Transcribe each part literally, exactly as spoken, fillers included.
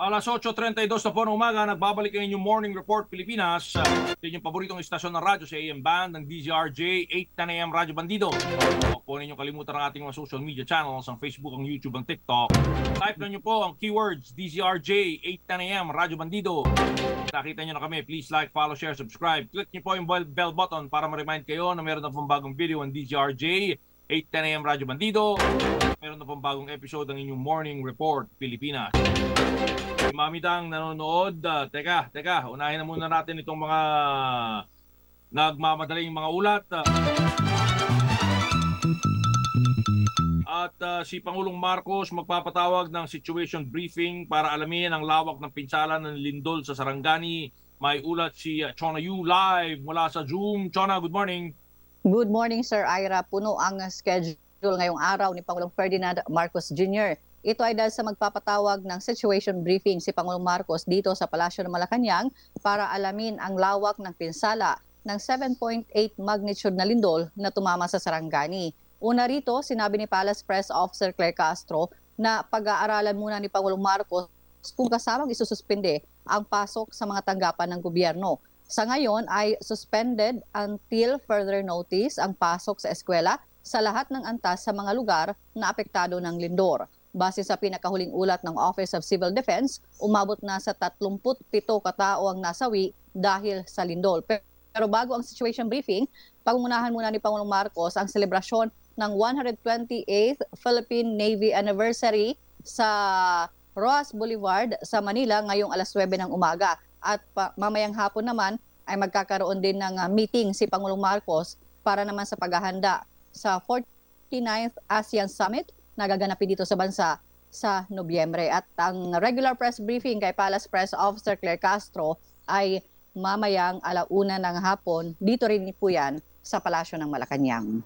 Alas otso treinta y dos na po ng umaga, nagbabalik ang inyong Morning Report Pilipinas. Sa inyong paboritong istasyon ng radyo sa A M Band ng D Z R J, eight ten A M Radyo Bandido. Huwag po ninyong kalimutan ang ating mga social media channels, ang Facebook, ang YouTube, ang TikTok. Type na nyo po ang keywords D Z R J, eight ten A M Radyo Bandido. Nakita nyo na kami, please like, follow, share, subscribe. Click nyo po yung bell, bell button para ma-remind kayo na meron na pong bagong video ang D Z R J, eight ten A M Radyo Bandido. Meron na pong bagong episode ng inyong Morning Report Pilipinas. Si Mami Dang nanonood. Uh, teka, teka, unahin na muna natin itong mga nagmamadaling mga ulat. Uh, at uh, si Pangulong Marcos magpapatawag ng situation briefing para alamin ang lawak ng pinsala ng lindol sa Sarangani. May ulat si uh, Chona Yu live mula sa Zoom. Chona, good morning. Good morning, Sir Ira. Puno ang schedule ngayong araw ni Pangulong Ferdinand Marcos Junior Ito ay dahil sa magpapatawag ng situation briefing si Pangulong Marcos dito sa Palasyo ng Malacanang para alamin ang lawak ng pinsala ng seven point eight magnitude na lindol na tumama sa Sarangani. Una rito, sinabi ni Palace Press Officer Claire Castro na pag-aaralan muna ni Pangulong Marcos kung kasamang isususpinde ang pasok sa mga tanggapan ng gobyerno. Sa ngayon ay suspended until further notice ang pasok sa eskwela sa lahat ng antas sa mga lugar na apektado ng lindor. Base sa pinakahuling ulat ng Office of Civil Defense, umabot na sa thirty-seven katao ang nasawi dahil sa lindol. Pero bago ang situation briefing, pangunahan muna ni Pangulong Marcos ang selebrasyon ng one hundred twenty-eighth Philippine Navy Anniversary sa Roas Boulevard sa Manila ngayong alas nuwebe ng umaga. At pa, mamayang hapon naman ay magkakaroon din ng uh, meeting si Pangulong Marcos para naman sa paghahanda sa forty-ninth ASEAN Summit na gaganapin dito sa bansa sa Nobyembre. At ang regular press briefing kay Palace Press Officer Claire Castro ay mamayang alauna ng hapon. Dito rin po yan sa Palasyo ng Malacanang.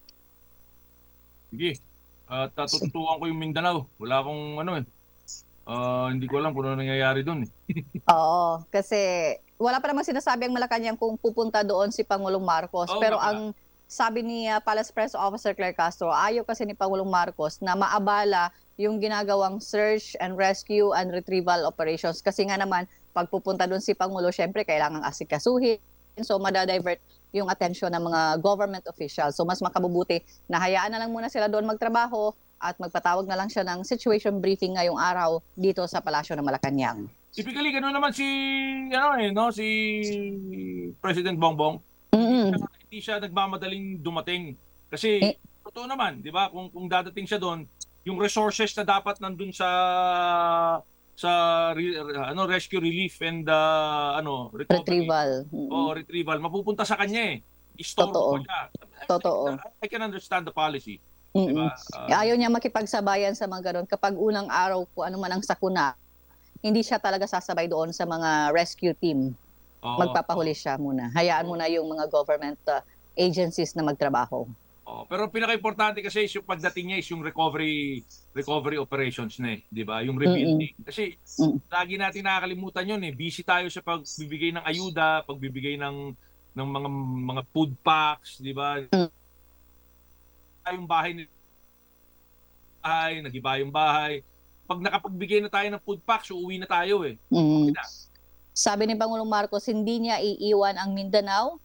Sige, at uh, tututuan ko yung Mindanao. Wala akong ano eh. Uh, hindi ko alam kung ano nangyayari doon eh. Oo, kasi wala pa namang sinasabi ang Malacanang kung pupunta doon si Pangulong Marcos. Oo, pero baka. ang sabi ni uh, Palace Press Officer Claire Castro, ayaw kasi ni Pangulong Marcos na maabala yung ginagawang search and rescue and retrieval operations. Kasi nga naman, pag pupunta doon si Pangulo, syempre kailangang asikasuhin. So madadivert yung atensyon ng mga government officials. So mas makabubuti na hayaan na lang muna sila doon magtrabaho at magpatawag na lang siya ng situation briefing ngayong araw dito sa Palasyo ng Malacanang. Typically, gano'n naman si, ano eh, no? Si President Bongbong. Mm-hmm. Hindi siya nagmamadaling dumating. Kasi, eh, totoo naman, di ba? Kung, kung dadating siya doon, yung resources na dapat nandun sa sa re, ano rescue relief and uh, ano recovery, retrieval. Mm-hmm. O retrieval, mapupunta sa kanya eh. Istorbo siya. Totoo. I, I can understand the policy. Mm-hmm. Diba? Uh, Ayaw niya makipagsabayan sa mga ganun. Kapag unang araw po, ano man ang sakuna, hindi siya talaga sasabay doon sa mga rescue team. Oh, magpapahuli oh. siya muna. Hayaan oh. muna yung mga government uh, agencies na magtrabaho. Oh, pero pinaka-importante kasi is yung pagdating niya is yung recovery recovery operations na eh, 'di ba? Yung rebuilding. Mm-mm. Kasi Mm-mm. lagi natin nakakalimutan 'yon eh. Busy tayo sa pagbibigay ng ayuda, pagbibigay ng ng mga mga food packs, 'di ba? Mm. Yung bahay ni ay nagiba yung bahay. Pag nakapagbigay na tayo ng food packs, uuwi na tayo eh. Mm. Okay na. Sabi ni Pangulong Marcos, hindi niya iiwan ang Mindanao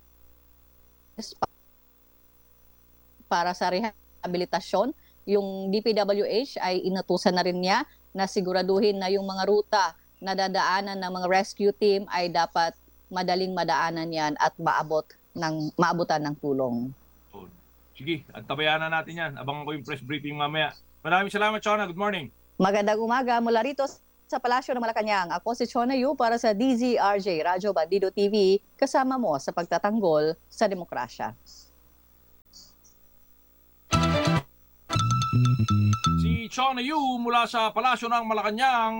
para sa rehabilitasyon. Yung D P W H ay inutusan na rin niya na siguraduhin na yung mga ruta na dadaanan ng mga rescue team ay dapat madaling madaanan yan at maabot ng, maabutan ng tulong. Oh, sige, at tabayanan natin yan. Abangan ko yung press briefing mamaya. Maraming salamat, Chona. Good morning. Magandang umaga mula rito sa Palasyo ng Malacanang. Ako si Chona Yu para sa D Z R J Radyo Bandido T V, kasama mo sa pagtatanggol sa demokrasya. Si Chona Yu mula sa Palasyo ng Malacanang.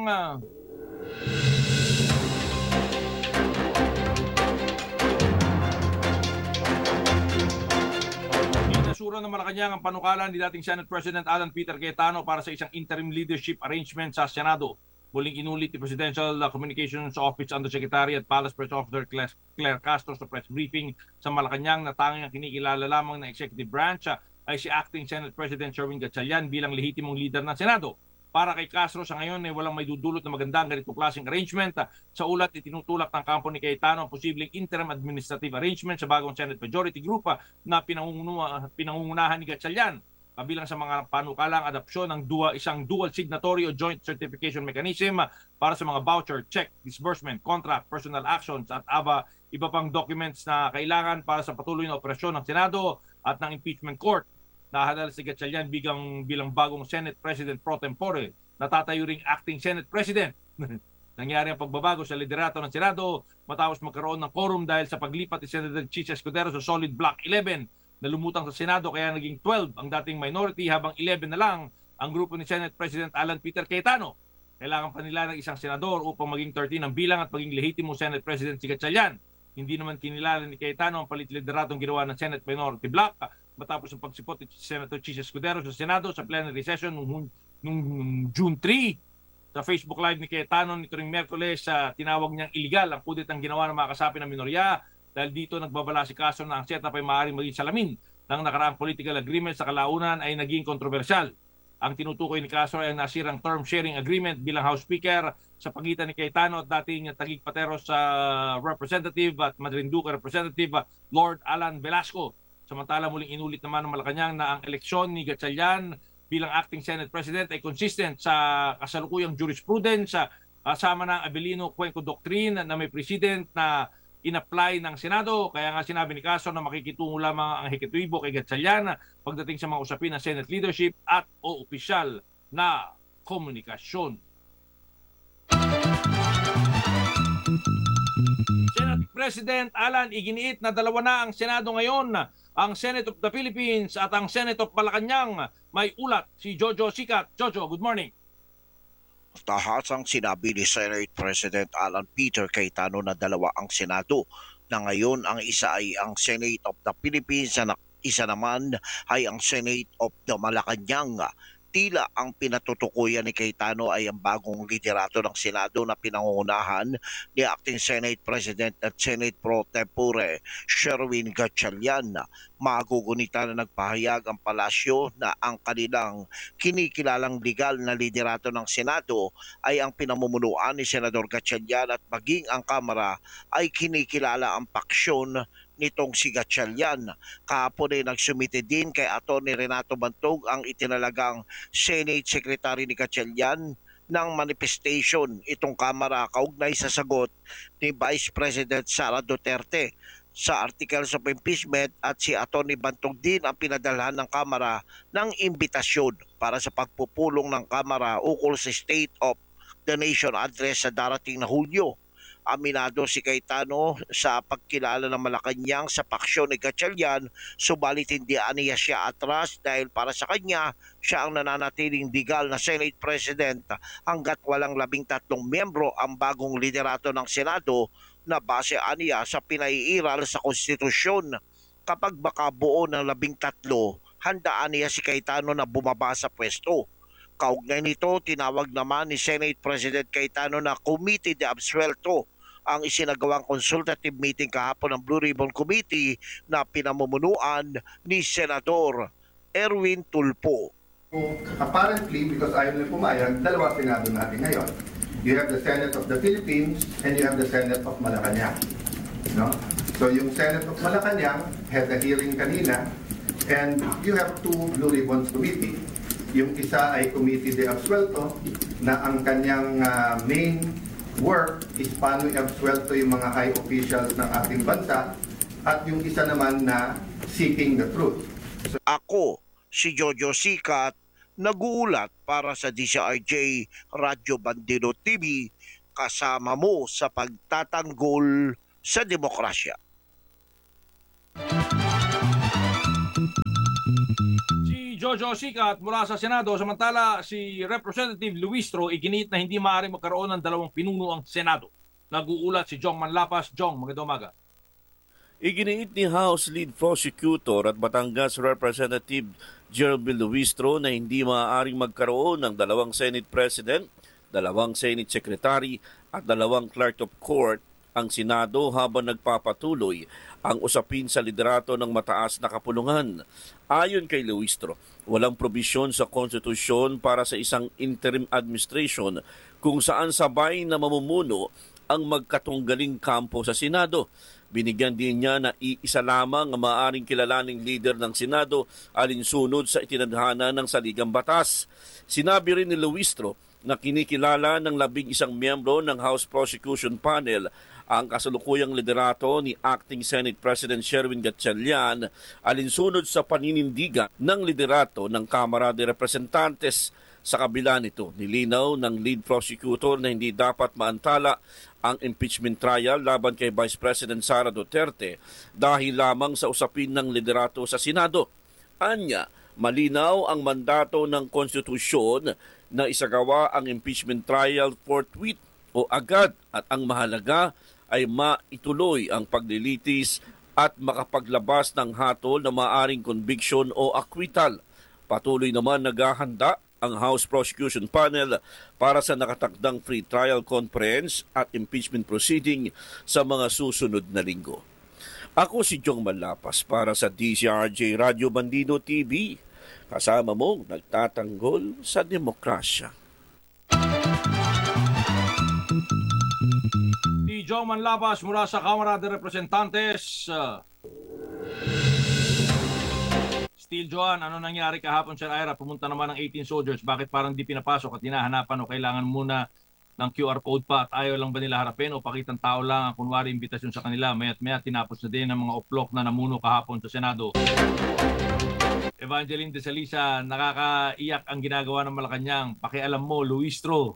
Inasura ng Malacanang ang panukalan ni dating Senate President Alan Peter Cayetano para sa isang interim leadership arrangement sa Senado. Muling inulit ni Presidential Communications Office Undersecretary at Palace Press Officer Claire Castro sa press briefing sa Malacanang na tanging kinikilala lamang ng executive branch ay si Acting Senate President Sherwin Gatchalian bilang lehitimong leader ng Senado. para kay Castro sa ngayon eh, walang may dudulot na magandang ganitong klaseng arrangement. Ah, Sa ulat, itinutulak ng kampo ni Cayetano ang posibleng interim administrative arrangement sa bagong Senate Majority Group ah, na pinangunguna, pinangungunahan ni Gatchalian. Kabilang sa mga panukalang adopsyon ng dua, isang dual signatory o joint certification mechanism ah, para sa mga voucher, check, disbursement, contract, personal actions at aba, iba pang documents na kailangan para sa patuloy na operasyon ng Senado at ng impeachment court. Nahadal si Gatchalian bilang, bilang bagong Senate President pro tempore. Natatayo ring acting Senate President. Nangyari ang pagbabago sa liderato ng Senado matapos magkaroon ng quorum dahil sa paglipat ni Senator Chis Escudero sa solid block eleven na lumutang sa Senado kaya naging twelve ang dating minority habang eleven na lang ang grupo ni Senate President Alan Peter Cayetano. Kailangan pa nila ng isang senador upang maging thirteen ang bilang at maging lehitimo Senate President si Gatchalian. Hindi naman kinilala ni Cayetano ang palit lideratong ginawa ng Senate Minority Block matapos ang pagsipot ni Senator Chis Escudero sa Senado sa plenary session noong, noong June third. Sa Facebook Live ni Cayetano nito ring Miyerkules, uh, tinawag niyang illegal ang kudit ang ginawa ng mga kasapi ng minorya dahil dito nagbabala si Castro na ang setup ay maaaring maging salamin ng nakaraang political agreement sa kalaunan ay naging kontrobersyal. Ang tinutukoy ni Castro ay ang nasirang term sharing agreement bilang House Speaker sa pagitan ni Cayetano at dating Taguig Pateros sa uh, Representative at Marinduque Representative uh, Lord Alan Velasco. Samantala muling inulit naman ng Malacanang na ang eleksyon ni Gatchalian bilang acting Senate President ay consistent sa kasalukuyang jurisprudence sa kasama ng Abilino Cuenco Doctrine na may president na in-apply ng Senado. Kaya nga sinabi ni Castro na makikitungo lamang ang hekituibo kay Gatchalian pagdating sa mga usapin ng Senate leadership at o opisyal na komunikasyon. Senate President Alan iginiit na dalawa na ang Senado ngayon, ang Senate of the Philippines at ang Senate of Malacanang. May ulat si Jojo Sicat. Jojo, good morning. Tahasang sinabi ni Senate President Alan Peter Cayetano na dalawa ang Senado, na ngayon ang isa ay ang Senate of the Philippines at isa naman ay ang Senate of the Malacanang. Tila ang pinatutukuyan ni Cayetano ay ang bagong liderato ng Senado na pinangungunahan ni Acting Senate President at Senate Pro Tempore Sherwin Gatchalian. Magugunita na nagpahayag ang palasyo na ang kanilang kinikilalang legal na liderato ng Senado ay ang pinamumunuan ni Senador Gatchalian at maging ang Kamara ay kinikilala ang paksyon nitong si Gatchalian. Kahapon ay nagsumite din kay Atty. Renato Bantog ang itinalagang Senate Secretary ni Gatchalian ng manifestation itong Kamara kaugnay sa sagot ni Vice President Sara Duterte sa articles of impeachment at si Atty. Bantog din ang pinadalhan ng Kamara ng imbitasyon para sa pagpupulong ng Kamara ukol sa State of the Nation Address sa darating na Hulyo. Aminado si Cayetano sa pagkilala ng Malacanang sa paksyon ni Gatchalian, subalit hindi aniya siya atras dahil para sa kanya siya ang nananatiling legal na Senate President hanggat walang labing tatlong miyembro ang bagong liderato ng Senado na base aniya sa pinaiiral sa konstitusyon. Kapag baka buo ng labing tatlo, handaan niya si Cayetano na bumaba sa pwesto. Kaugnay nito, tinawag naman ni Senate President Cayetano na Committee de Absuelto ang isinagawang consultative meeting kahapon ng Blue Ribbon Committee na pinamumunuan ni Senador Erwin Tulfo. Apparently, because ayaw na pumayag, dalawa Senado natin ngayon. You have the Senate of the Philippines and you have the Senate of Malacanang. No? So yung Senate of Malacanang had a hearing kanina and you have two Blue Ribbons Committee. Yung isa ay Committee de Absuelto na ang kanyang uh, main work is paano i-absuelto yung mga high officials ng ating bansa at yung isa naman na seeking the truth. So, Ako, si Jojo Sicat, nag-uulat para sa D C R J Radyo Bandido T V, kasama mo sa pagtatanggol sa demokrasya. Si Jojo Sicat mula sa Senado, samantala si Representative Luistro iginiit na hindi maaaring magkaroon ng dalawang pinuno ang Senado. Nag-uulat si Jong Manlapas. Jong, magandang umaga. Iginiit ni House Lead Prosecutor at Batangas Representative Jerby Luistro na hindi maaaring magkaroon ng dalawang Senate President, dalawang Senate Secretary at dalawang Clerk of Court ang Senado habang nagpapatuloy ang usapin sa liderato ng mataas na kapulungan. Ayon kay Luistro, walang probisyon sa konstitusyon para sa isang interim administration kung saan sabay na mamumuno ang magkatunggaling kampo sa Senado. Binigyan din niya na iisa lamang ang maaaring kilalaning leader ng Senado alinsunod sa itinadhana ng saligang batas. Sinabi rin ni Luistro na kinikilala ng labing isang miyembro ng House Prosecution Panel ang kasalukuyang liderato ni Acting Senate President Sherwin Gatchalian alinsunod sa paninindigan ng liderato ng Kamara de Representantes. Sa kabila nito, nilinaw ng lead prosecutor na hindi dapat maantala ang impeachment trial laban kay Vice President Sara Duterte dahil lamang sa usapin ng liderato sa Senado. Anya, malinaw ang mandato ng konstitusyon na isagawa ang impeachment trial forthwith o agad at ang mahalaga ay maituloy ang paglilitis at makapaglabas ng hatol na maaring conviction o acquittal. Patuloy naman naghahanda ang House Prosecution Panel para sa nakatakdang free trial conference at impeachment proceeding sa mga susunod na linggo. Ako si Jong Malapas para sa D Z R J Radio Bandido T V. Kasama mong nagtatanggol sa demokrasya. Si Joe Manlapas mula sa Kamara de Representantes. Uh, Steel Joan, ano nangyari kahapon sa Ira? Pumunta naman ng eighteen soldiers. Bakit parang di pinapasok at hinahanapan o kailangan muna ng Q R code pa at ayaw lang ba nila harapin o pakitang tao lang ang kunwari imbitasyon sa kanila? Maya't maya tinapos na din ng mga uplok na namuno kahapon sa Senado. Evangeline de Salisa, nakakaiyak ang ginagawa ng Malacanang. Pakialam mo, Luistro.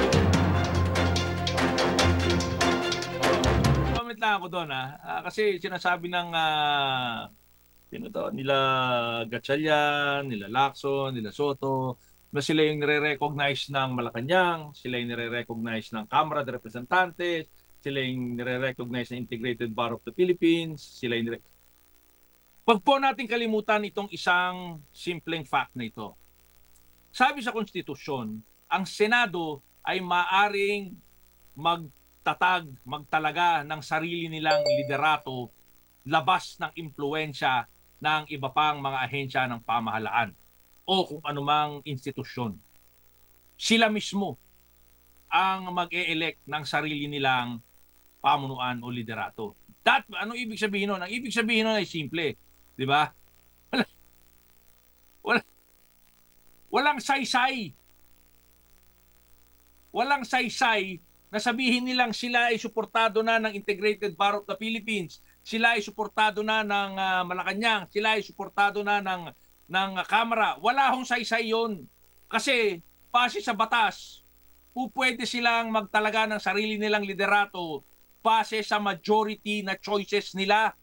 Comment lang ako doon ha. Ah, kasi sinasabi ng uh, sino to, nila Gatchalian, nila Lacson, nila Soto, na sila yung nire-recognize ng Malacanang, sila yung nire-recognize ng Kamara de Representantes, sila yung nire-recognize ng Integrated Bar of the Philippines, sila yung nire- Pag po natin kalimutan itong isang simpleng fact na ito. Sabi sa konstitusyon, ang Senado ay maaring magtatag, magtalaga ng sarili nilang liderato labas ng impluensya ng iba pang mga ahensya ng pamahalaan o kung anumang institusyon. Sila mismo ang mag-e-elect ng sarili nilang pamunuan o liderato. That, ano ibig sabihin nun? Ang ibig sabihin nun ay simple. Di ba? Wala, wala, walang saysay. Walang saysay na sabihin nilang sila ay suportado na ng Integrated Bar of the Philippines, sila ay suportado na ng uh, Malacanang, sila ay suportado na ng, ng uh, Kamara. Wala hong saysay yun. Kasi, base sa batas, pupwede silang magtalaga ng sarili nilang liderato base sa majority na choices nila.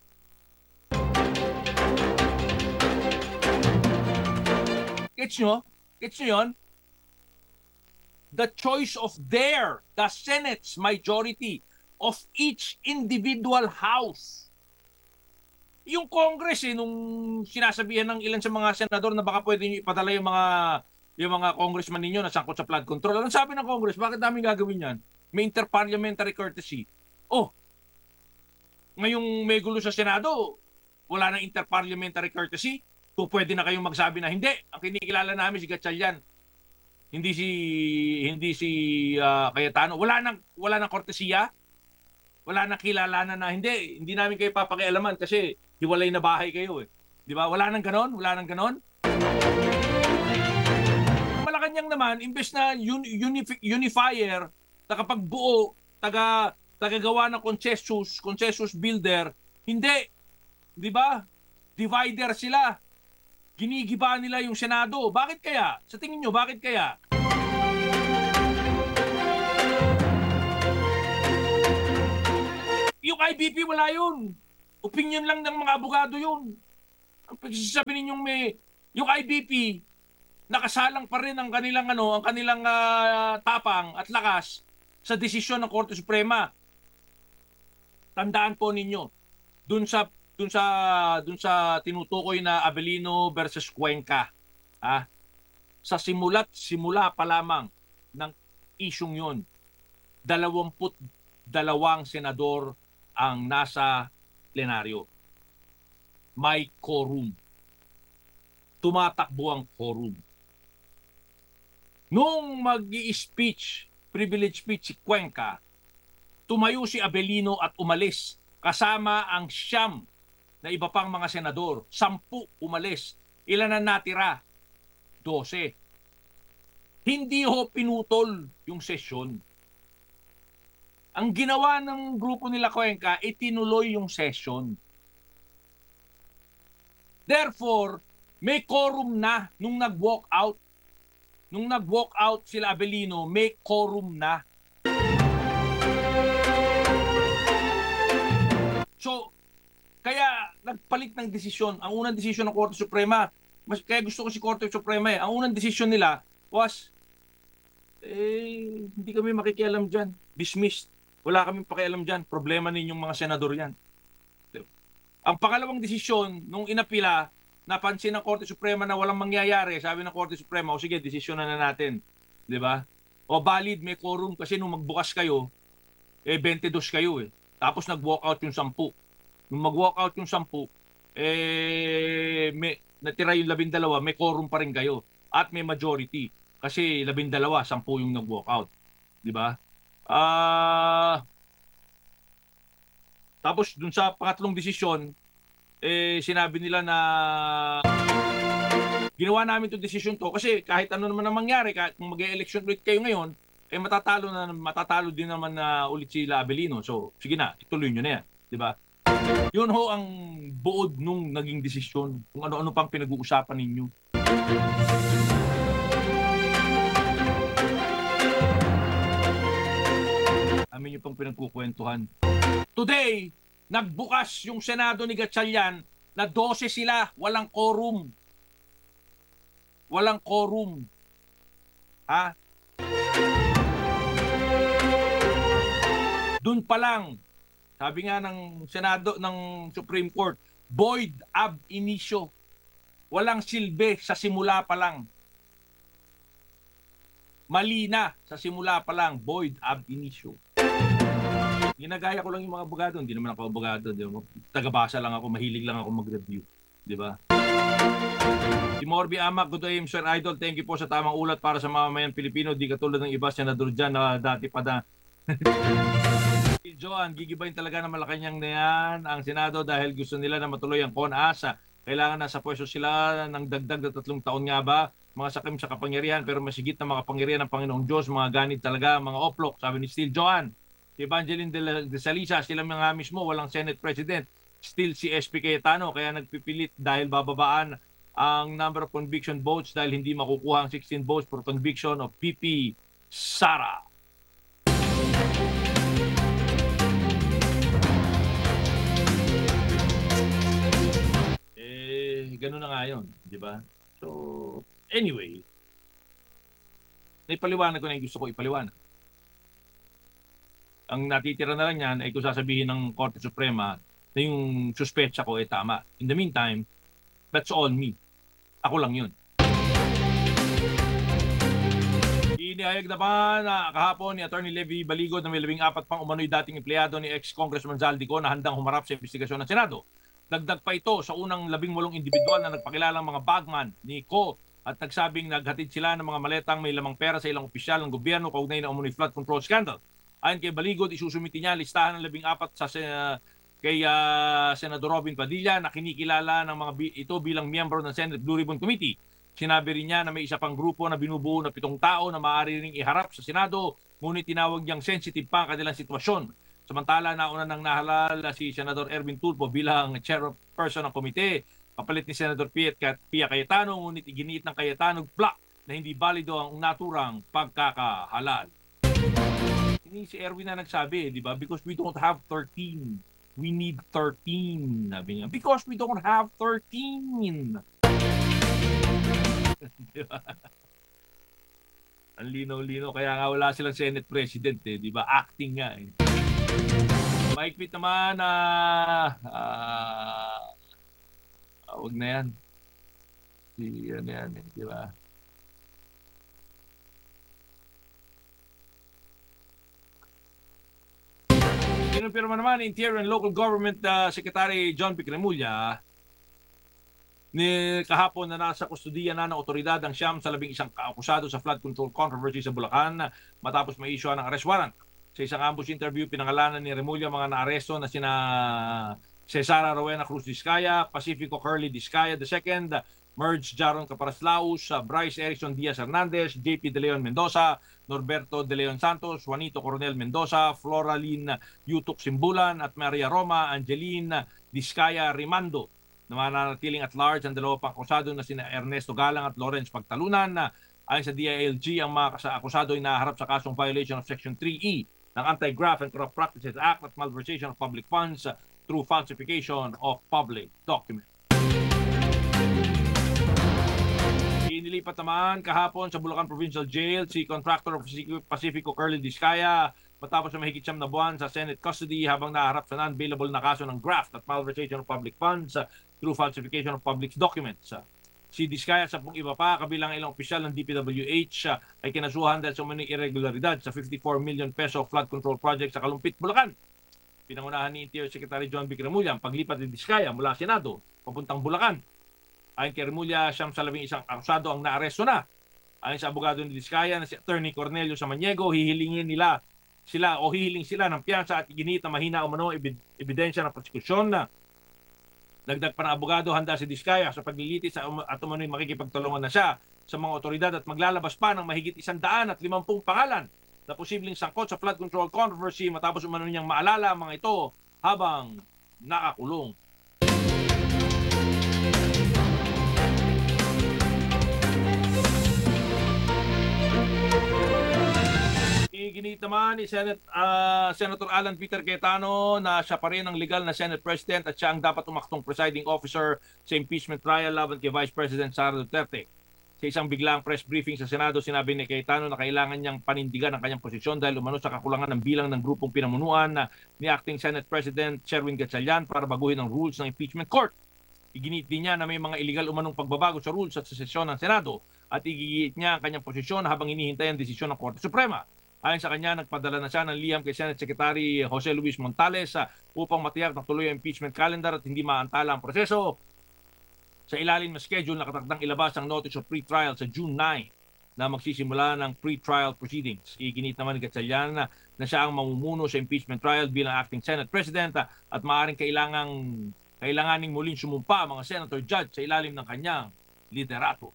Gets nyo? Gets nyo yun? The choice of their, the Senate's majority of each individual house. Yung Congress, eh, nung sinasabihan ng ilan sa mga senador na baka pwede nyo ipadala yung mga, yung mga congressman ninyo na sangkot sa flood control. Anong sabi ng Congress? Bakit namin gagawin yan? May interparliamentary courtesy. Oh, ngayong may gulo sa Senado, wala nang interparliamentary courtesy. So pwede na kayong magsabi na hindi. Ang kinikilala namin si Gatchalian. Hindi si hindi si uh, Cayetano. Wala nang wala nang kortesiya. Wala nang kilalanan na hindi, hindi namin kayo papakialaman kasi hiwalay na bahay kayo eh. 'Di ba? Wala nang ganon, wala nang ganon. Malacanang naman, imbes na un, unif- unifier, nakapagbuo, taga tagagawa ng consensus, consensus builder, hindi. 'Di ba? Divider sila. Ginigiba nila yung Senado. Bakit kaya? Sa tingin nyo, bakit kaya? Yung I B P wala yun. Opinion lang ng mga abogado yun. Ang pagsasabi ninyong may... Yung I B P, nakasalang pa rin ang kanilang, ano, ang kanilang uh, tapang at lakas sa desisyon ng Korte Suprema. Tandaan po ninyo, dun sa dun sa dun sa tinutukoy na Avellino versus Cuenca, ah, sa simula't simula pa lamang ng isyung yon, dalawamput dalawang senador ang nasa plenaryo. May quorum. Tumatakbo ang quorum. Nung mag-i-speech, privilege speech si Cuenca, tumayo si Abelino at umalis kasama ang siyam na iba pang mga senador. Sampu umalis. Ilan na natira? Dose. Hindi ho pinutol yung sesyon. Ang ginawa ng grupo nila Cuenca, itinuloy yung session. Therefore, may quorum na nung nag-walk out. Nung nag-walk out sila Abelino, may quorum na. So, kaya nagpalit ng desisyon. Ang unang desisyon ng Korte Suprema, mas, kaya gusto ko si Korte Suprema eh, ang unang desisyon nila was, eh, hindi kami makikialam dyan. Dismissed. Wala kaming pakialam dyan. Problema ninyong mga senador yan. Ang pangalawang desisyon, nung inapila, napansin ng Korte Suprema na walang mangyayari. Sabi ng Korte Suprema, o sige, desisyon na, na natin. Di ba? O valid, may quorum kasi nung magbukas kayo, eh, twenty-two kayo eh. Tapos nag-walk out yung sampu. Nung mag-walk out yung sampu, eh, may, natira yung labindalawa, may quorum pa rin kayo. At may majority. Kasi labindalawa, sampu yung nag-walk out. Di ba? Ah... Tapos dun sa pangatlong desisyon, eh, sinabi nila na ginawa namin itong desisyon to kasi kahit ano naman ang mangyari, kahit kung mag-e-election ulit kayo ngayon, eh matatalo na matatalo din naman na ulit sila Abelino. So, sige na, ituloy nyo na yan, di ba? Yun ho ang buod nung naging desisyon, kung ano-ano pang pinag-uusapan ninyo. Amin yung pang pinagkukwentuhan. Today, nagbukas yung Senado ni Gatchalian na twelve sila, walang quorum. Walang quorum. Ha? Doon pa lang, sabi nga ng Senado, ng Supreme Court, void ab initio. Walang silbi sa simula pa lang. Mali na sa simula pa lang, void ab initio. Ginagaya ko lang yung mga abogado, hindi naman ako abogado, di ba? Tagabasa lang ako, mahilig lang ako mag-review, di ba? Si Morby Amak, good day, Sir Idol. Thank you po sa tamang ulat para sa mamamayan Pilipino. Di katulad ng iba senador dyan na dati pa na. Si Joan, gigibayin talaga ng Malacanang na yan ang Senado dahil gusto nila na matuloy ang CONASA. Kailangan nasa pwesto sila ng dagdag na tatlong taon nga ba? Mga sakim sa kapangyarihan pero masigit na mga kapangyarihan ng Panginoong Diyos, mga ganit talaga, mga oplok, sabi ni Steel Joan. Si Evangeline de, la, de Salisa, sila mga mismo, walang Senate President. Still si S P Cayetano, kaya nagpipilit dahil bababaan ang number of conviction votes dahil hindi makukuha ang sixteen votes for conviction of P P Sara. Eh, ganun na nga yun, di ba? So, anyway, naipaliwanag ko na yung gusto ko ipaliwanag. Ang natitira na lang yan ay kung sasabihin ng Korte Suprema na yung suspetsa ko ay tama. In the meantime, that's all me. Ako lang yun. Inihayag naman na kahapon ni Attorney Levy Baligod na may labing apat pang umano'y dating empleyado ni ex-Congressman Zaldico na handang humarap sa investigasyon ng Senado. Dagdag pa ito sa unang labing walong individual na nagpakilalang mga bagman ni Co at nagsabing naghatid sila ng mga maletang may lamang pera sa ilang opisyal ng gobyerno kaugnay ng umano'y flood control scandal. Ayon kay Baligod, isusumiti niya listahan ng labing apat sa uh, kay uh, Senador Robin Padilla na kinikilala ng mga bi- ito bilang miyembro ng Senate Blue Ribbon Committee. Sinabi rin niya na may isa pang grupo na binubuo na pitong tao na maaari ring iharap sa Senado, ngunit tinawag niyang sensitive pa ang kanilang sitwasyon. Samantala, nauna nang nahalal si Senador Erwin Tulfo bilang chairperson ng komite, kapalit ni Senador Pia Cayetano, ngunit iginiit ng Cayetano block na hindi balido ang naturang pagkakahalal. Ini si Erwin na nagsabi, di ba? Because we don't have thirteen. We need thirteen. Sabi niya. Because we don't have thirteen. Di ba? Ang linaw-linaw. Kaya nga wala silang Senate President eh. Di ba? Acting nga eh. Maikpit naman na uh, uh, wag na yan. Si, ano yan eh. Di ba? Kinumpirma naman ni Interior and Local Government uh, Secretary John Vic Remulla ni kahapon na nasa kustudiya na ng otoridad ang siyam sa labing isang kaakusado sa flood control controversy sa Bulacan matapos may issue ng arrest warrant. Sa isang ambush interview, pinangalanan ni Remulla mga naaresto na sina Cesara Rowena Cruz Discaya, Pacifico Curly Discaya the second, Merge Jaron Caparaslaus, Bryce Erickson Diaz Hernandez, J P De Leon Mendoza, Norberto De Leon Santos, Juanito Coronel Mendoza, Floraline Yutuk Simbulan at Maria Roma Angeline Discaya Rimando. Na mananatiling at large ang dalawa pang akusado na sina Ernesto Galang at Lawrence Pagtalunan. Ayon sa D I L G, ang mga akusado ay naharap sa kasong violation of Section three E ng Anti-Graft and Corrupt Practices Act at malversation of public funds through falsification of public documents. Inilipat naman kahapon sa Bulacan Provincial Jail si contractor of Pacifico Curly Discaya matapos na mahigit siyam na buwan sa Senate custody habang naharap sa non-bailable na kaso ng graft at malversation of public funds through falsification of public documents. Si Discaya sa pong iba pa, kabilang ilang opisyal ng D P W H ay kinasuhan dahil sa umano'y irregularidad sa fifty-four million peso flood control project sa Kalumpit, Bulacan. Pinangunahan ni Interior Secretary John Vic Remulla ang paglipat ni Discaya mula Senado papuntang Bulacan. Ayon kay Remulla, siyam sa labing isang akusado ang naaresto na. Ayon sa abogado ni Discaya na si Attorney Cornelio Samaniego, hihilingin nila sila o hihiling sila ng piyansa at iginit na mahina o mano ebidensya ng prosekusyon na dagdag pa ng abogado, handa si Discaya sa paglilitis at umano'y makikipagtulungan na siya sa mga otoridad at maglalabas pa ng mahigit isang daan at limampung pangalan na posibleng sangkot sa flood control controversy matapos umano niyang maalala ang mga ito habang nakakulong. Iginit naman ni Senate, uh, Senator Alan Peter Cayetano na siya pa rin ang legal na Senate President at siya ang dapat umaktong presiding officer sa impeachment trial laban kay Vice President Sara Duterte. Sa isang biglang press briefing sa Senado, sinabi ni Cayetano na kailangan niyang panindigan ang kanyang posisyon dahil umano sa kakulangan ng bilang ng grupong pinamunuan na ni Acting Senate President Sherwin Gatchalian para baguhin ang rules ng impeachment court. Iginit din niya na may mga illegal umanong pagbabago sa rules at sa sesyon ng Senado at igigit niya ang kanyang posisyon habang hinihintay ang desisyon ng Korte Suprema. Ayon sa kanya, nagpadala na siya ng liham kay Senate Secretary Jose Luis Montales uh, upang matiyak na tuloy ang impeachment calendar at hindi maantala ang proseso. Sa ilalim ng schedule, nakatakdang ilabas ang notice of pre-trial sa June ninth na magsisimula ng pre-trial proceedings. Iginit naman ni Gatchalian na, na siya ang mamumuno sa impeachment trial bilang acting Senate President uh, at maaaring kailangang, kailanganing muling sumumpa ang mga Senator Judge sa ilalim ng kanyang liderato.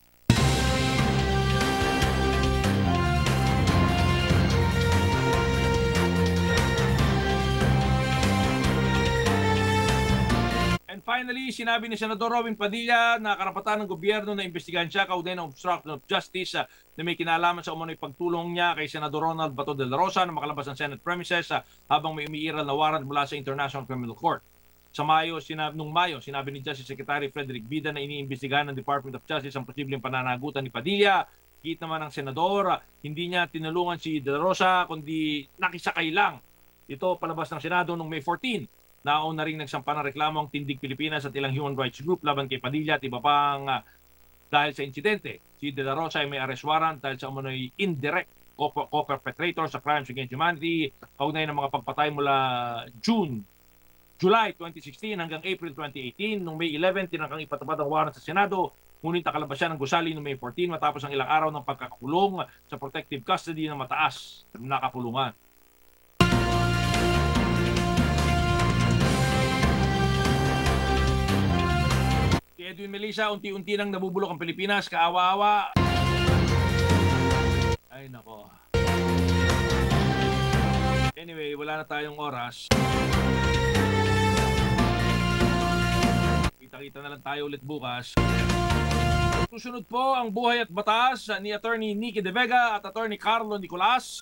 And finally, sinabi ni Senador Robin Padilla na karapatan ng gobyerno na imbestigahan siya kaugnay ng obstruction of justice uh, na may kinalaman sa umano'y pagtulong niya kay Senador Ronald Bato de la Rosa na makalabas ng Senate premises uh, habang may umiiral na warrant mula sa International Criminal Court. Sa Mayo, sinab nung Mayo, sinabi ni Justice Secretary Frederick Bida na iniimbestigahan ng Department of Justice ang posibleng pananagutan ni Padilla. Git naman ng Senador, uh, hindi niya tinulungan si de la Rosa kundi nakisakay lang. Ito palabas ng Senado noong May fourteenth. Nauna ring nagsampa ng reklamo ang Tindig Pilipinas at ilang human rights group laban kay Padilla at iba pang uh, dahil sa insidente. Si De La Rosa ay may arrest warrant dahil sa umano'y indirect co-perpetrator sa crimes against humanity kaugnay ng mga pagpatay mula June, July twenty sixteen hanggang April twenty eighteen. Noong May eleventh, tinangkang ipatupad ang warrant sa Senado. Ngunit nakalabas siya ng gusali noong May fourteen matapos ang ilang araw ng pagkakakulong sa protective custody ng mataas na kapulungan. Si Edwin Melissa, unti-unti nang nabubulok ang Pilipinas, kaawa-awa. Ay nako. Anyway, wala na tayong oras. Kita-kita na lang tayo ulit bukas. Susunod po ang Buhay at Batas ni Attorney Nicky De Vega at Attorney Carlo Nicolas.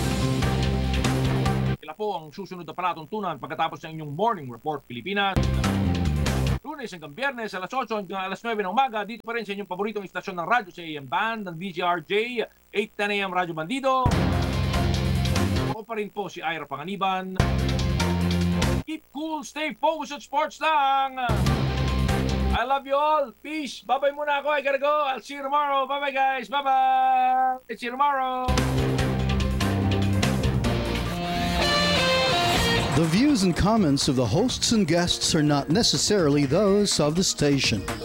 Sila po ang susunod na palatuntunan pagkatapos ng inyong Morning Report Pilipinas. Lunes hanggang Biyernes, alas otso hanggang alas nuwebe ng umaga, dito pa rin sa inyong paboritong istasyon ng radyo sa A M Band, ng D J R J, eight ten A M Radyo Bandido. Ako pa rin po si Ira Panganiban. Keep cool, stay focused at sports lang. I love you all. Peace. Bye-bye muna ako. I gotta go. I'll see you tomorrow. Bye-bye guys. Bye-bye. See you tomorrow. The The views and comments of the hosts and guests are not necessarily those of the station.